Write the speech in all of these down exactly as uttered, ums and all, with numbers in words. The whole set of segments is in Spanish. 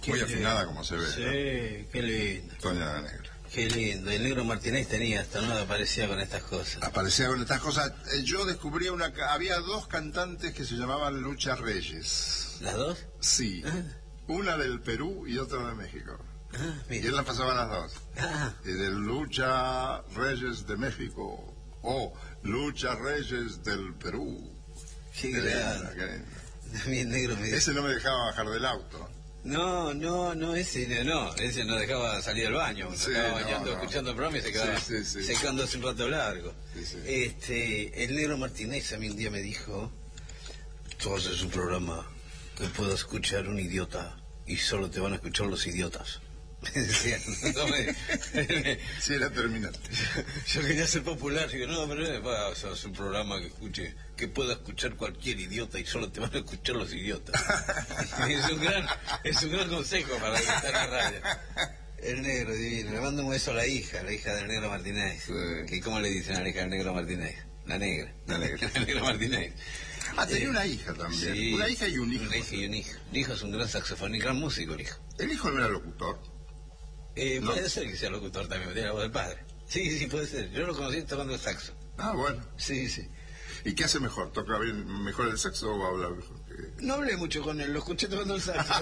Muy afinada como se ve. Sí, ¿no? Qué lindo. Toña la Negra. Qué lindo. El Negro Martínez tenía hasta, ¿no? Aparecía con estas cosas. Aparecía con estas cosas. Yo descubrí una... Había dos cantantes que se llamaban Lucha Reyes. ¿Las dos? Sí. Ah. Una del Perú y otra de México. Ah, Y mira. él las pasaba las dos. Ah, Y de Lucha Reyes de México o Lucha Reyes del Perú. qué Qué linda, grande. qué linda. A mí el Negro me... Ese no me dejaba bajar del auto. No, no, no, ese no, no, ese no dejaba salir al baño, Sí, estaba no, bañando, no. escuchando el programa y se quedaba Sí, sí, sí. secándose un rato largo. Sí, sí. Este, el Negro Martínez a mí un día me dijo, tú haces un programa que pueda escuchar un idiota y solo te van a escuchar los idiotas. Me decía, no me- Sí, era terminante. yo quería ser popular, digo, no, pero eh, va, o sea, es un programa que escuche, que pueda escuchar cualquier idiota y solo te van a escuchar los idiotas. es un gran, es un gran consejo para el que está en la radio. El Negro divino, le mando un beso a la hija, la hija del Negro Martínez. Sí. Que, ¿cómo le dicen a la hija del Negro Martínez? La negra. La negra. El Negro Martínez. Ah, tenía Eh, una hija también. Sí, Una hija y un hijo. Una hija y un hijo. El hijo es un gran saxofonista, gran músico el hijo. El hijo no era locutor. Eh, No. Puede ser que sea locutor también, tiene la voz del padre. Sí, sí, puede ser. Yo lo conocí tocando el saxo. Ah, bueno. Sí, sí. ¿Y qué hace mejor? ¿Toca bien, mejor el sexo o habla mejor? que- No hablé mucho con él, lo escuché tocando el saxo.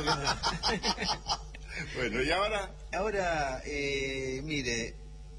Bueno, ¿y ahora? Ahora, eh, mire,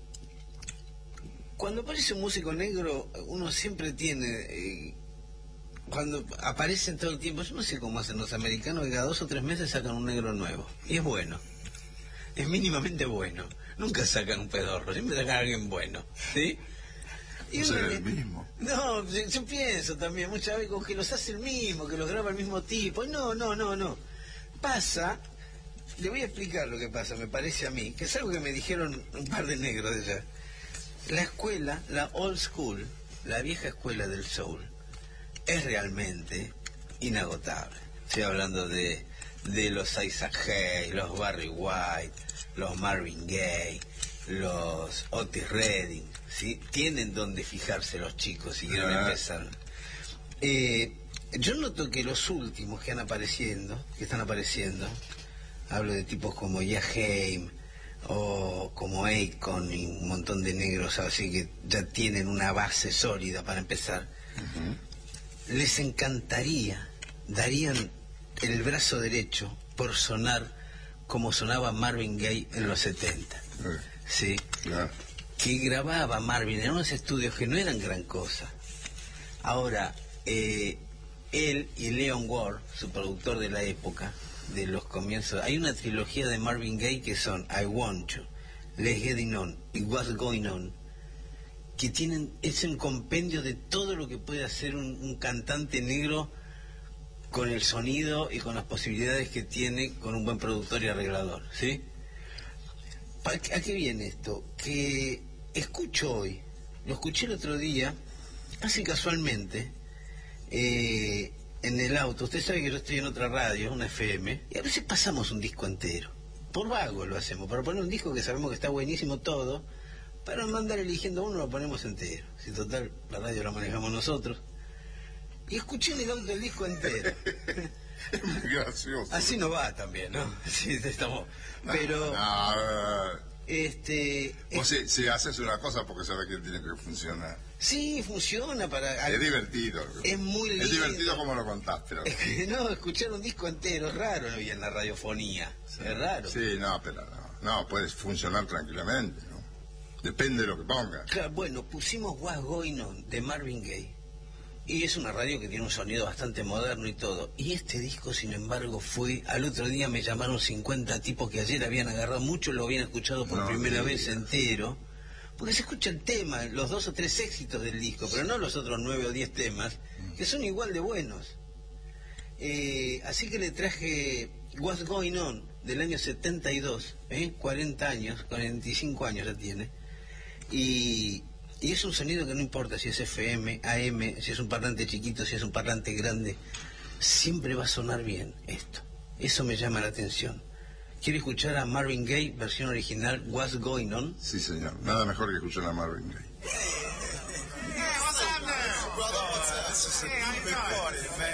cuando aparece un músico negro, uno siempre tiene... eh, cuando aparecen todo el tiempo, yo no sé cómo hacen los americanos, que cada dos o tres meses sacan un negro nuevo. Y es bueno. Es mínimamente bueno. Nunca sacan un pedorro, siempre sacan a alguien bueno. ¿Sí? No uno será le- el mismo. No, yo, yo pienso también muchas veces como que los hace el mismo, que los graba el mismo tipo. No, no, no, no. Pasa, le voy a explicar lo que pasa, me parece a mí, que es algo que me dijeron un par de negros de allá. La escuela, la old school, la vieja escuela del soul, es realmente inagotable. Estoy hablando de, de los Isaac Hayes, los Barry White, los Marvin Gaye, los Otis Redding, ¿sí? Tienen donde fijarse los chicos si quieren Ah. empezar. Eh, yo noto que los últimos que han apareciendo, que están apareciendo, hablo de tipos como Jaheim o como Akon y un montón de negros así que ya tienen una base sólida para empezar. Ujú. Les encantaría, darían el brazo derecho por sonar como sonaba Marvin Gaye en los setenta. Eh, Sí, claro. que grababa Marvin en unos estudios que no eran gran cosa. Ahora, eh, él y Leon Ward, su productor de la época, de los comienzos, hay una trilogía de Marvin Gaye que son I Want You, Let's Get On y What's Going On, que tienen, es un compendio de todo lo que puede hacer un, un cantante negro con el sonido y con las posibilidades que tiene con un buen productor y arreglador, ¿sí? ¿Para qué- ¿A qué viene esto? Que escucho hoy, lo escuché el otro día, casi casualmente, eh, en el auto. Usted sabe que yo estoy en otra radio, una F M, y a veces pasamos un disco entero. Por vago lo hacemos, para poner un disco que sabemos que está buenísimo todo, para no andar eligiendo uno lo ponemos entero. Si total, la radio la manejamos nosotros. Y escuché en el auto el disco entero. Es muy gracioso. Así no va también, ¿no? Sí, estamos... No, Pero... no, Este, vos si, si haces una cosa porque sabes que tiene que funcionar. sí, funciona para... Es divertido. Es muy lindo. Es divertido como lo contaste. ¿No? Es que no, escuchar un disco entero es raro hoy en la radiofonía. Es raro. Sí, no, pero no. No, puedes funcionar tranquilamente, ¿no? Depende de lo que pongas. Claro, bueno, pusimos What's Going On de Marvin Gaye. Y es una radio que tiene un sonido bastante moderno y todo. Y este disco, sin embargo, fue... Al otro día me llamaron cincuenta tipos que ayer habían agarrado, muchos lo habían escuchado por No, primera sí. vez entero. Porque se escucha el tema, los dos o tres éxitos del disco, pero no los otros nueve o diez temas, que son igual de buenos. Eh, así que le traje What's Going On del año setenta y dos, ¿eh? cuarenta años, cuarenta y cinco años ya tiene. Y, y es un sonido que no importa si es F M, A M, si es un parlante chiquito, si es un parlante grande, siempre va a sonar bien esto. Eso me llama la atención. ¿Quiere escuchar a Marvin Gaye, versión original, What's Going On? Sí, señor. Nada mejor que escuchar a Marvin Gaye. Hey, what's happening? Brother, what's up? This is a big party, man.